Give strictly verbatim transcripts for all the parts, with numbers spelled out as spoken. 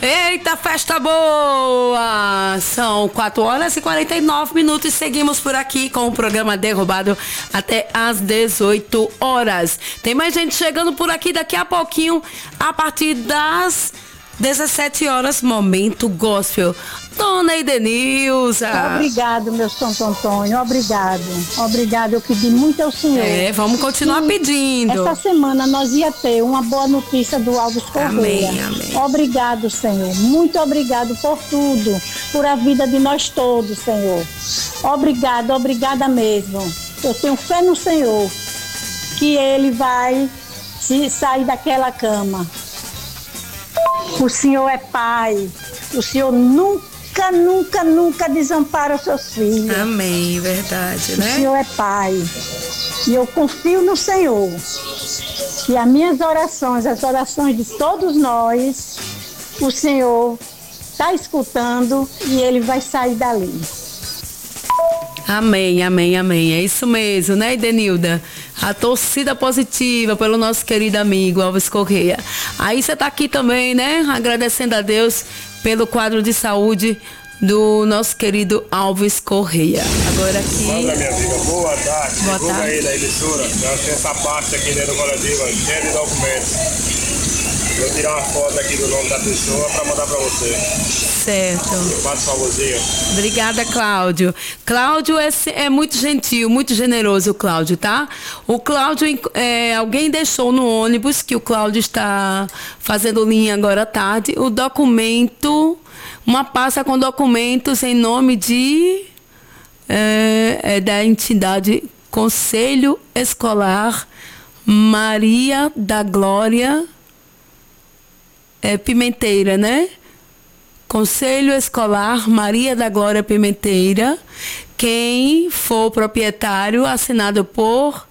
Eita, festa boa! São quatro horas e quarenta e nove minutos e seguimos por aqui com o programa Derrubado até às dezoito horas. Tem mais gente chegando por aqui daqui a pouquinho, a partir das dezessete horas, Momento Gospel. Dona Edenilza. Obrigado, meu Santo Antônio, obrigado. Obrigado, eu pedi muito ao Senhor. É, vamos continuar e pedindo. Essa semana nós ia ter uma boa notícia do Alves Correia. Amém, amém. Obrigado, Senhor. Muito obrigado por tudo, por a vida de nós todos, Senhor. Obrigado, obrigada mesmo. Eu tenho fé no Senhor, que Ele vai se sair daquela cama. O Senhor é Pai. O Senhor nunca Nunca, nunca, nunca desampara os seus filhos. Amém, verdade, né? O Senhor é Pai. E eu confio no Senhor. Que as minhas orações, as orações de todos nós, o Senhor está escutando e Ele vai sair dali. Amém, amém, amém. É isso mesmo, né, Edenilda? A torcida positiva pelo nosso querido amigo Alves Correia. Aí você tá aqui também, né? Agradecendo a Deus pelo quadro de saúde do nosso querido Alves Correia. Agora aqui... Manda, minha amiga. Boa tarde. Boa Divulga tarde. aí na emissora. Eu achei essa pasta aqui dentro do coletivo, cheia de documentos. Vou tirar uma foto aqui do nome da pessoa para mandar para você. Certo. Faça um favorzinho. Obrigada, Cláudio. Cláudio é, é muito gentil, muito generoso, o Cláudio, tá? O Cláudio, é, alguém deixou no ônibus, que o Cláudio está fazendo linha agora à tarde, o documento, uma pasta com documentos em nome de... É, é da entidade Conselho Escolar Maria da Glória é, Pimenteira, né? Conselho Escolar Maria da Glória Pimenteira. Quem for proprietário, assinado por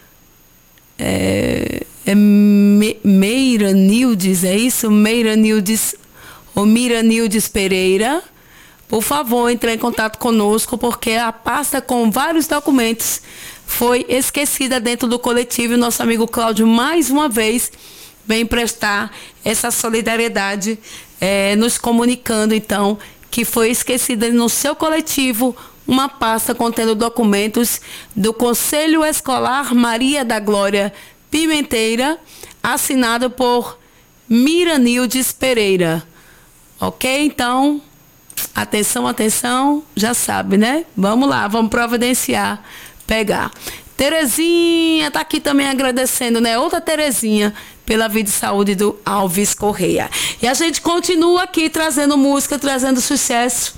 é, é Me, Meira Nildes, é isso? Meira Nildes ou Mira Nildes Pereira. Por favor, entre em contato conosco, porque a pasta com vários documentos foi esquecida dentro do coletivo. E o nosso amigo Cláudio, mais uma vez, vem prestar essa solidariedade, é, nos comunicando, então, que foi esquecida no seu coletivo uma pasta contendo documentos do Conselho Escolar Maria da Glória Pimenteira, assinado por Miranildes Pereira. Ok? Então, atenção, atenção, já sabe, né? Vamos lá, vamos providenciar, pegar. Terezinha tá aqui também agradecendo, né? Outra Terezinha pela vida e saúde do Alves Correia. E a gente continua aqui trazendo música, trazendo sucesso.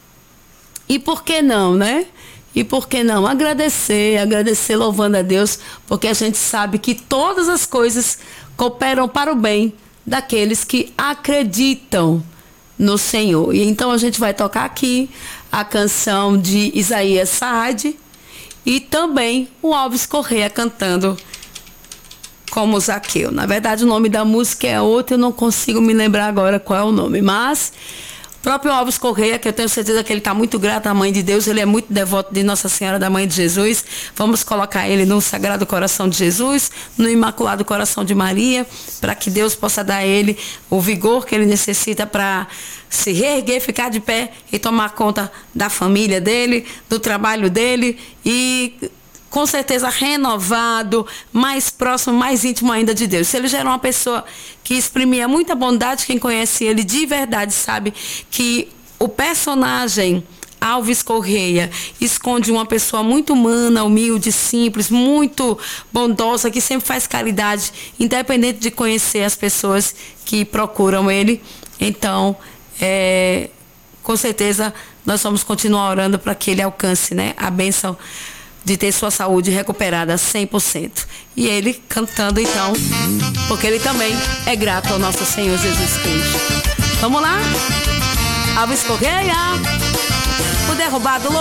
E por que não, né? E por que não? Agradecer, agradecer louvando a Deus, porque a gente sabe que todas as coisas cooperam para o bem daqueles que acreditam no Senhor. E então a gente vai tocar aqui a canção de Isaías Saad e também o Alves Correia cantando como Zaqueu. Na verdade, o nome da música é outro, eu não consigo me lembrar agora qual é o nome, mas o próprio Alves Correia, que eu tenho certeza que ele está muito grato à Mãe de Deus, ele é muito devoto de Nossa Senhora da Mãe de Jesus. Vamos colocar ele no Sagrado Coração de Jesus, no Imaculado Coração de Maria, para que Deus possa dar a ele o vigor que ele necessita para se reerguer, ficar de pé e tomar conta da família dele, do trabalho dele e com certeza renovado, mais próximo, mais íntimo ainda de Deus. Se ele já era uma pessoa que exprimia muita bondade, quem conhece ele de verdade sabe que o personagem Alves Correia esconde uma pessoa muito humana, humilde, simples, muito bondosa, que sempre faz caridade, independente de conhecer as pessoas que procuram ele. Então, é, com certeza, nós vamos continuar orando para que ele alcance, né, a bênção de ter sua saúde recuperada cem por cento. E ele cantando, então, porque ele também é grato ao nosso Senhor Jesus Cristo. Vamos lá? Alves Correia, o derrubado